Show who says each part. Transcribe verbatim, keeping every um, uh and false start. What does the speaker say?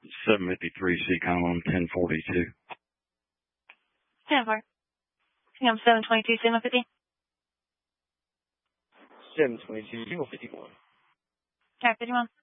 Speaker 1: seven fifty-three C column, ten forty-two.
Speaker 2: ten four. I'm seven twenty-two, seven fifty.
Speaker 3: seven twenty-two, fifty-one.
Speaker 2: Alright, fifty-one.